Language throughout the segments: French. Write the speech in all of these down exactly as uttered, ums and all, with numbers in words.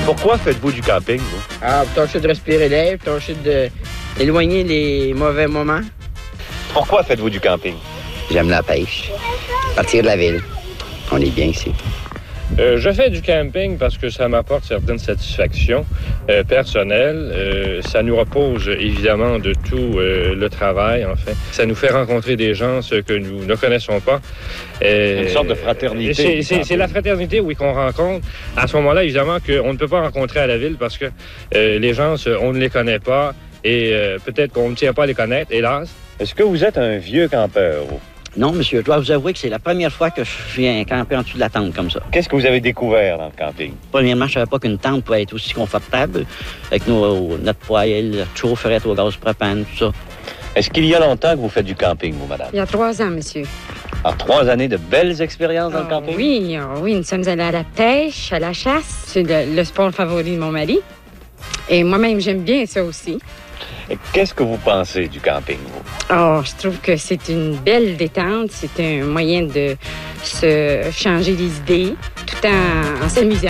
Pourquoi faites-vous du camping, vous? Ah, pour tâcher de respirer l'air, pour tâcher de, d'éloigner les mauvais moments. Pourquoi faites-vous du camping? J'aime la pêche. Partir de la ville. On est bien ici. Euh, je fais du camping parce que ça m'apporte certaines satisfactions euh, personnelles. Euh, ça nous repose évidemment de tout euh, le travail, en fait. Ça nous fait rencontrer des gens ce que nous ne connaissons pas. Euh, Une sorte de fraternité. C'est, c'est, c'est la fraternité, oui, qu'on rencontre. À ce moment-là, évidemment, qu'on ne peut pas rencontrer à la ville parce que euh, les gens, on ne les connaît pas et euh, peut-être qu'on ne tient pas à les connaître, hélas. Est-ce que vous êtes un vieux campeur, vous? Non, monsieur, je dois vous avouer que c'est la première fois que je viens camper en dessous de la tente comme ça. Qu'est-ce que vous avez découvert dans le camping? Premièrement, je ne savais pas qu'une tente pouvait être aussi confortable, avec nos, notre poêle, notre chaufferette au gaz propane, tout ça. Est-ce qu'il y a longtemps que vous faites du camping, vous, madame? Il y a trois ans, monsieur. Alors, trois années de belles expériences dans oh, le camping? Oui, oh, oui, nous sommes allés à la pêche, à la chasse. C'est le, le sport favori de mon mari. Et moi-même, j'aime bien ça aussi. Et qu'est-ce que vous pensez du camping, vous? Oh, je trouve que c'est une belle détente. C'est un moyen de se changer les idées tout en, en s'amusant.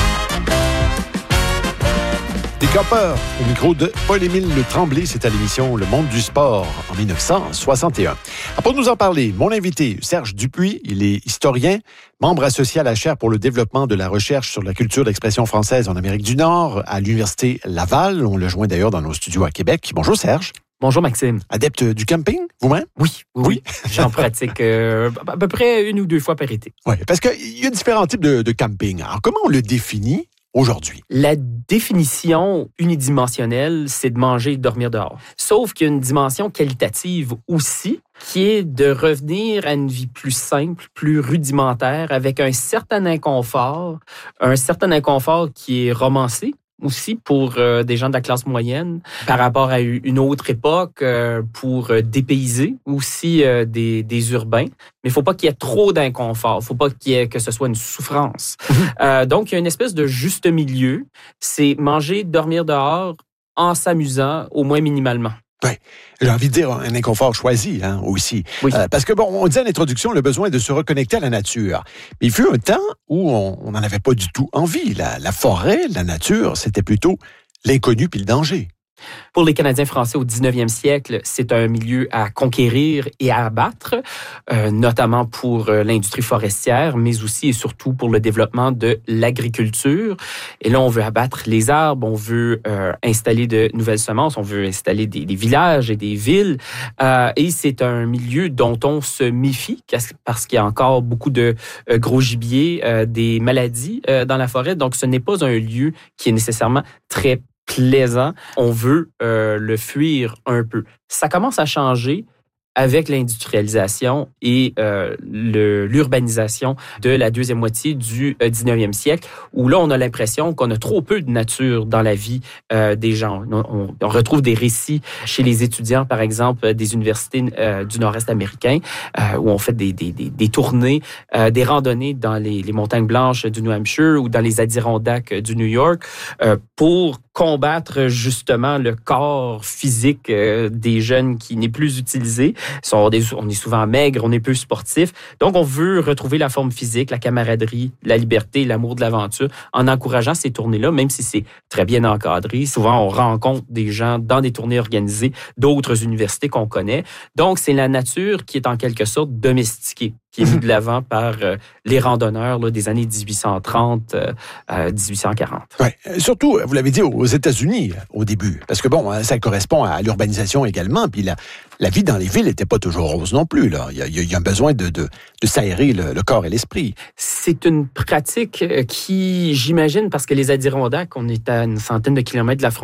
Des campeurs, au micro de Paul-Émile Le Tremblay, c'est à l'émission Le Monde du Sport en dix-neuf cent soixante et un. Alors, pour nous en parler, mon invité, Serge Dupuis, il est historien, membre associé à la chaire pour le développement de la recherche sur la culture d'expression française en Amérique du Nord à l'Université Laval. On le joint d'ailleurs dans nos studios à Québec. Bonjour Serge. Bonjour Maxime. Adepte du camping, vous-même? Oui, oui, oui. J'en pratique euh, à peu près une ou deux fois par été. Oui, parce qu'il y a différents types de, de camping. Alors, comment on le définit aujourd'hui? La définition unidimensionnelle, c'est de manger et de dormir dehors. Sauf qu'il y a une dimension qualitative aussi, qui est de revenir à une vie plus simple, plus rudimentaire, avec un certain inconfort, un certain inconfort qui est romancé aussi pour euh, des gens de la classe moyenne par rapport à une autre époque, euh, pour euh, dépayser aussi euh, des, des urbains. Mais il ne faut pas qu'il y ait trop d'inconfort. Il ne faut pas qu'il y ait, que ce soit une souffrance. euh, donc, il y a une espèce de juste milieu. C'est manger, dormir dehors en s'amusant, au moins minimalement. Oui, j'ai envie de dire un inconfort choisi hein, aussi. Oui. Euh, parce que, bon, on disait en introduction le besoin de se reconnecter à la nature. Mais il fut un temps où on n'en avait pas du tout envie. La, la forêt, la nature, c'était plutôt l'inconnu puis le danger. Pour les Canadiens français au dix-neuvième siècle, c'est un milieu à conquérir et à abattre, euh, notamment pour euh, l'industrie forestière, mais aussi et surtout pour le développement de l'agriculture. Et là, on veut abattre les arbres, on veut euh, installer de nouvelles semences, on veut installer des, des villages et des villes. Euh, et c'est un milieu dont on se méfie parce qu'il y a encore beaucoup de euh, gros gibier, euh, des maladies euh, dans la forêt. Donc, ce n'est pas un lieu qui est nécessairement très plaisant. On veut euh, le fuir un peu. Ça commence à changer avec l'industrialisation et euh, le, l'urbanisation de la deuxième moitié du dix-neuvième siècle, où là, on a l'impression qu'on a trop peu de nature dans la vie euh, des gens. On, on retrouve des récits chez les étudiants, par exemple, des universités euh, du nord-est américain, euh, où on fait des, des, des, des tournées, euh, des randonnées dans les, les montagnes blanches du New Hampshire ou dans les Adirondacks du New York, euh, pour combattre justement le corps physique euh, des jeunes qui n'est plus utilisé. On est souvent maigre, on est peu sportif. Donc, on veut retrouver la forme physique, la camaraderie, la liberté, l'amour de l'aventure en encourageant ces tournées-là, même si c'est très bien encadré. Souvent, on rencontre des gens dans des tournées organisées d'autres universités qu'on connaît. Donc, c'est la nature qui est en quelque sorte domestiquée, qui est mise de l'avant par euh, les randonneurs là, des années dix-huit cent trente à dix-huit cent quarante. Oui, surtout, vous l'avez dit, aux États-Unis au début, parce que bon, ça correspond à l'urbanisation également, puis la, la vie dans les villes n'était pas toujours rose non plus. Là. Il, y a, il y a un besoin de, de, de s'aérer le, le corps et l'esprit. C'est une pratique qui, j'imagine, parce que les Adirondacks, on est à une centaine de kilomètres de la frontière,